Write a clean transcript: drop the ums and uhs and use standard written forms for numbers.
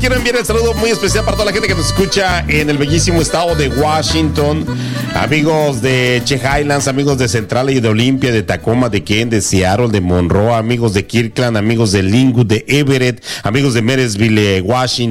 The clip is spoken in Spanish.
quiero enviar el saludo muy especial para toda la gente que nos escucha en el bellísimo estado de Washington. Amigos de Che Highlands, amigos de Central y de Olympia, de Tacoma, de Kent, de Seattle, de Monroe, amigos de Kirkland, amigos de Linwood, de Everett, amigos de Marysville, Washington.